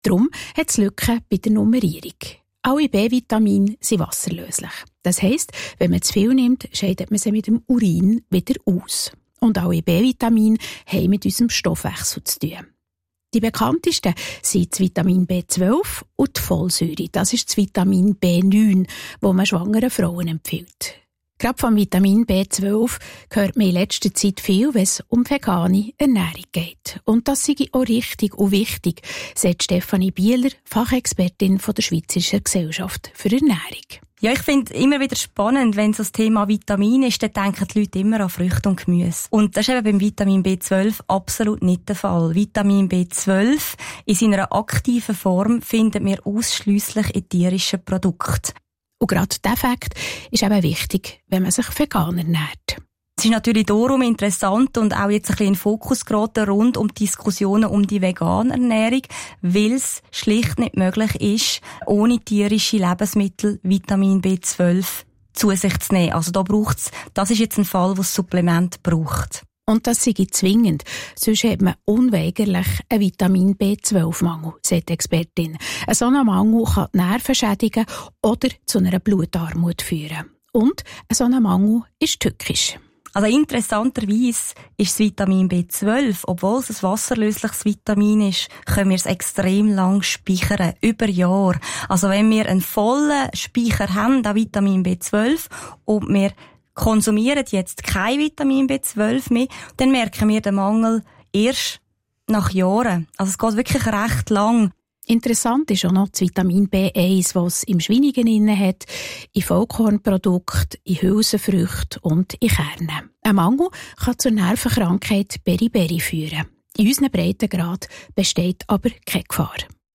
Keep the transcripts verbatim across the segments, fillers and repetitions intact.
Darum hat es Lücken bei der Nummerierung. Alle B-Vitamine sind wasserlöslich. Das heisst, wenn man zu viel nimmt, scheidet man sie mit dem Urin wieder aus. Und alle B-Vitamine haben mit unserem Stoffwechsel zu tun. Die bekanntesten sind das Vitamin B zwölf und die Folsäure. Das ist das Vitamin B neun, das man schwangeren Frauen empfiehlt. Gerade vom Vitamin B zwölf hört man in letzter Zeit viel, wenn es um vegane Ernährung geht. Und das sei auch richtig und wichtig, sagt Stefanie Bieler, Fachexpertin von der Schweizerischen Gesellschaft für Ernährung. Ja, ich finde immer wieder spannend, wenn so das Thema Vitamin ist, dann denken die Leute immer an Früchte und Gemüse. Und das ist eben beim Vitamin B zwölf absolut nicht der Fall. Vitamin B zwölf in seiner aktiven Form finden wir ausschliesslich in tierischen Produkten. Und gerade dieser Fakt ist eben wichtig, wenn man sich vegan ernährt. Es ist natürlich darum interessant und auch jetzt ein bisschen in den Fokus geraten rund um die Diskussionen um die vegane Ernährung, weil es schlicht nicht möglich ist, ohne tierische Lebensmittel Vitamin B zwölf zu sich zu nehmen. Also da braucht's, das ist jetzt ein Fall, wo es Supplement braucht. Und das sei zwingend, sonst hat man unweigerlich einen Vitamin B zwölf Mangel, sagt die Expertin. Ein solcher Mangel kann die Nerven schädigen oder zu einer Blutarmut führen. Und ein solcher Mangel ist tückisch. Also interessanterweise ist das Vitamin B zwölf, obwohl es ein wasserlösliches Vitamin ist, können wir es extrem lang speichern, über Jahre. Also wenn wir einen vollen Speicher haben an Vitamin B zwölf und wir konsumieren jetzt kein Vitamin B zwölf mehr, dann merken wir den Mangel erst nach Jahren. Also es geht wirklich recht lang. Interessant ist auch noch das Vitamin B eins, das es im Schweinigen inne hat, in Vollkornprodukten, in Hülsenfrüchten und in Kernen. Ein Mangel kann zur Nervenkrankheit Beriberi führen. In unserem Breitengrad besteht aber keine Gefahr.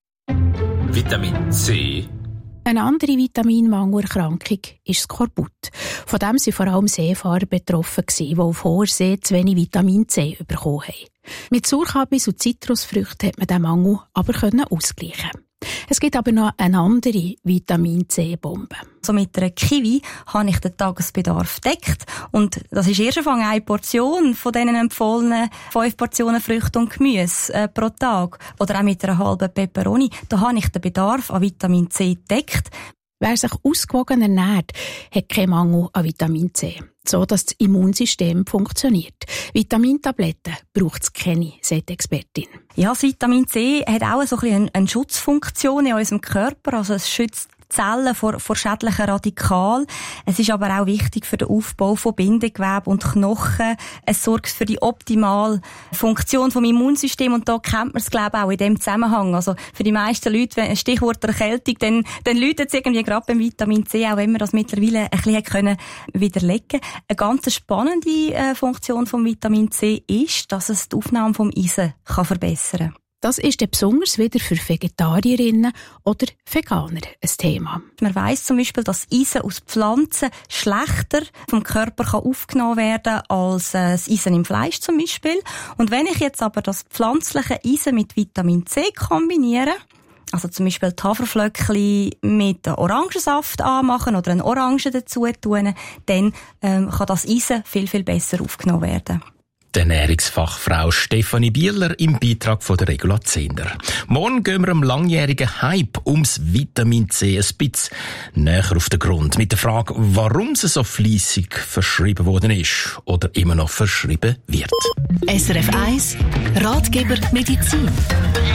Vitamin C. Eine andere Vitaminmangelerkrankung ist Skorbut. Von dem waren vor allem Seefahrer betroffen, die auf hoher See zu wenig Vitamin C bekommen haben. Mit Sauerkabis und Zitrusfrüchten hat man diesen Mangel aber ausgleichen. Es gibt aber noch eine andere Vitamin C-Bombe. So mit einer Kiwi habe ich den Tagesbedarf gedeckt. Und das ist erst einmal eine Portion von diesen empfohlenen fünf Portionen Früchte und Gemüse äh, pro Tag. Oder auch mit einer halben Peperoni. Da habe ich den Bedarf an Vitamin C gedeckt. Wer sich ausgewogen ernährt, hat keinen Mangel an Vitamin C, so dass das Immunsystem funktioniert. Vitamintabletten braucht es keine, sagt die Expertin. Ja, das Vitamin C hat auch so ein bisschen eine Schutzfunktion in unserem Körper. Also es schützt Zellen vor, vor schädlichen Radikalen. Es ist aber auch wichtig für den Aufbau von Bindegewebe und Knochen. Es sorgt für die optimale Funktion vom Immunsystem und da kennt man es, glaube ich, auch in dem Zusammenhang. Also für die meisten Leute, wenn ein Stichwort Erkältung, dann, dann läutet es irgendwie gerade beim Vitamin C, auch wenn man das mittlerweile ein bisschen können widerlegen. Eine ganz spannende äh, Funktion vom Vitamin C ist, dass es die Aufnahme vom Eisen kann verbessern kann. Das ist dann besonders wieder für Vegetarierinnen oder Veganer ein Thema. Man weiss zum Beispiel, dass Eisen aus Pflanzen schlechter vom Körper kann aufgenommen werden als äh, das Eisen im Fleisch zum Beispiel. Und wenn ich jetzt aber das pflanzliche Eisen mit Vitamin C kombiniere, also zum Beispiel die Haferflöckchen mit Orangensaft anmachen oder eine Orange dazu tun, dann ähm, kann das Eisen viel, viel besser aufgenommen werden. Die Ernährungsfachfrau Stefanie Bieler im Beitrag von der Regula Zehnder. Morgen gehen wir am langjährigen Hype ums Vitamin C ein bisschen näher auf den Grund. Mit der Frage, warum es so fleissig verschrieben worden ist oder immer noch verschrieben wird. S R F eins Ratgeber Medizin.